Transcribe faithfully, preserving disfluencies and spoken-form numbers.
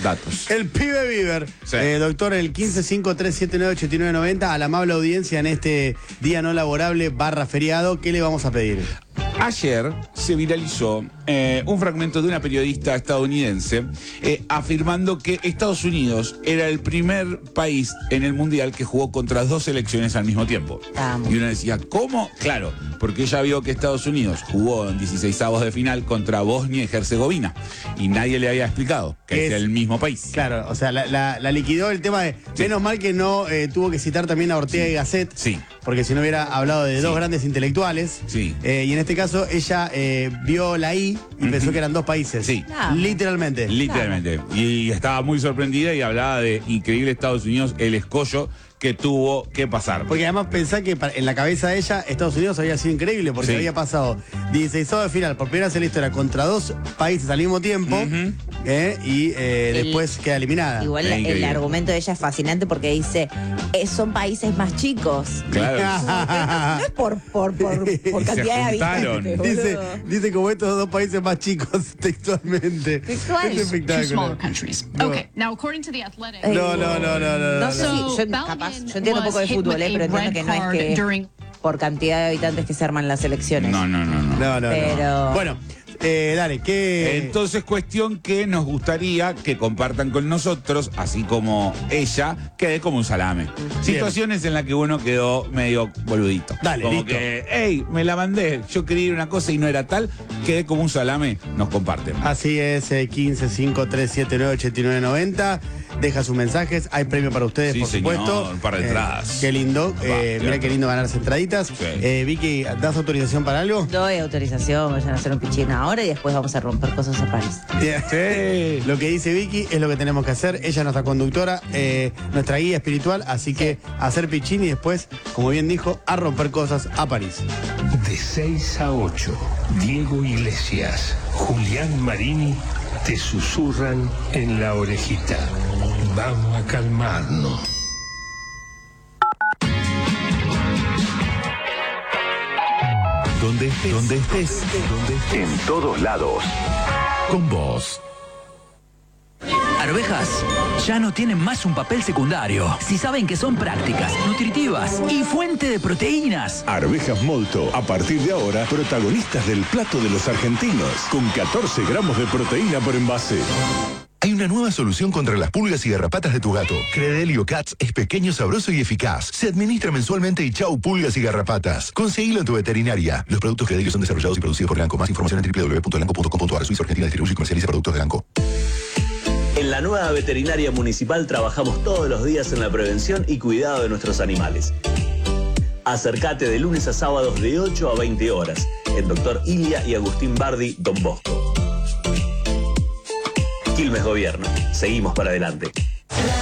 datos. El pibe Bieber, Sí. eh, doctor, el quince cinco tres siete nueve ocho nueve nueve cero, a la amable audiencia en este día no laborable barra feriado, ¿qué le vamos a pedir? Ayer se viralizó eh, un fragmento de una periodista estadounidense eh, afirmando que Estados Unidos era el primer país en el mundial que jugó contra dos selecciones al mismo tiempo. Vamos. Y uno decía, ¿cómo? Claro, porque ella vio que Estados Unidos jugó en dieciseisavos de final contra Bosnia y Herzegovina y nadie le había explicado que es, Es- el mismo país. Claro, o sea, la, la- la liquidó el tema de... Sí. Menos mal que no eh, tuvo que citar también a Ortega y Gasset, Sí. porque si no hubiera hablado de Sí. dos grandes intelectuales. Sí. Eh, y en este caso ella eh, vio la I y pensó que eran dos países. Sí. Claro. Literalmente. Literalmente. Y estaba muy sorprendida y hablaba de increíble Estados Unidos, el escollo que tuvo que pasar. Porque además pensá que pa- en la cabeza de ella Estados Unidos había sido increíble porque Sí. había pasado dieciseisavos de final por primera vez en la historia contra dos países al mismo tiempo, Ujú. eh, y eh, El- después queda eliminada. Igual Es el increíble. argumento de ella es fascinante porque dice, eh, son países más chicos. Claro. No es por, por, por, por Y se cantidad de juntaron. habitantes, Dice, boludo. dice como estos dos países más chicos textualmente. Textual. Es Two smaller espectacular. countries. No. Okay, now according to The Athletic, Eh, No, no, no, no, no, no, No sé no. si, yo, So, capaz, Bauman yo entiendo un poco de was hit fútbol, with eh, a pero entiendo red que no es card que during- por cantidad de habitantes que se arman las elecciones. No, no, no, no. No, no, no. Pero- Bueno, eh, dale, ¿qué? Entonces, cuestión que nos gustaría que compartan con nosotros, así como ella, quede como un salame. Situaciones en las que uno quedó medio boludito. Dale, como listo. que, hey, me la mandé, yo quería ir a una cosa y no era tal, quedé como un salame, nos comparten. Así es, eh, quince cinco tres siete nueve ocho nueve nueve cero. Deja sus mensajes, hay premio para ustedes, Sí, por señor, supuesto. un par de Eh, entradas. qué lindo, eh, Va, mirá qué lindo ganarse entraditas. Sí. Eh, Vicky, ¿das autorización para algo? Doy autorización, vayan a hacer un pichín ahora y después vamos a romper cosas a París. Sí. Lo que dice Vicky es lo que tenemos que hacer. Ella es nuestra conductora, eh, nuestra guía espiritual, así que a hacer pichín y después, como bien dijo, a romper cosas a París. De seis a ocho, Diego Iglesias, Julián Marini te susurran en la orejita. Vamos a calmarnos. Donde estés, donde estés, donde estés. En todos lados. Con vos. Arvejas ya no tienen más un papel secundario. Si saben que son prácticas, nutritivas y fuente de proteínas. Arvejas Molto, a partir de ahora, protagonistas del plato de los argentinos, con catorce gramos de proteína por envase. Hay una nueva solución contra las pulgas y garrapatas de tu gato. Credelio Cats es pequeño, sabroso y eficaz. Se administra mensualmente y chau pulgas y garrapatas. Conseguilo en tu veterinaria. Los productos Credelio son desarrollados y producidos por Elanco. Más información en doble u doble u doble u punto elanco punto com punto a r. Suiza Argentina distribuye y comercializa productos de Elanco. En la nueva veterinaria municipal trabajamos todos los días en la prevención y cuidado de nuestros animales. Acércate de lunes a sábados de ocho a veinte horas en Doctor Ilia y Agustín Bardi, Don Bosco. Quilmes Gobierno. Seguimos para adelante.